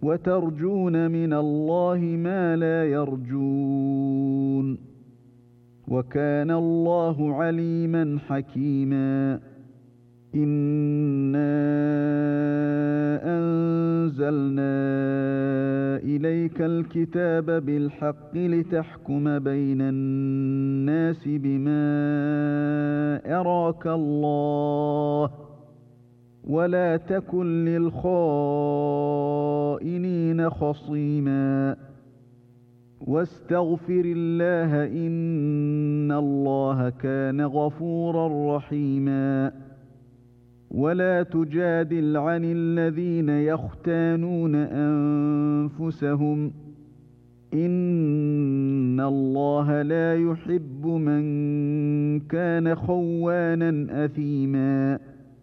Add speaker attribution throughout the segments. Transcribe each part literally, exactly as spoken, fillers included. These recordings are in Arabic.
Speaker 1: وترجون من الله ما لا يرجون وكان الله عليما حكيما إنا أنزلنا إليك الكتاب بالحق لتحكم بين الناس بما أراك الله ولا تكن للخائنين خصيما واستغفر الله إن الله كان غفورا رحيما ولا تجادل عن الذين يختانون أنفسهم إن الله لا يحب من كان خوانا أثيما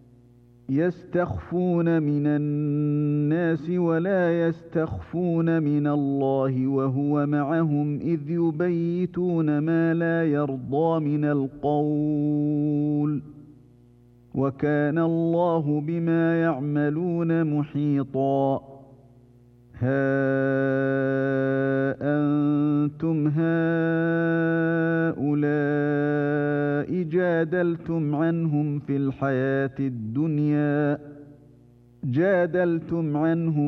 Speaker 1: يستخفون من الناس ولا يستخفون من الله وهو معهم إذ يبيتون ما لا يرضى من القول وكان الله بما يعملون محيطا ها أنتم هؤلاء جادلتم عنهم في الحياة الدنيا جادلتم عنهم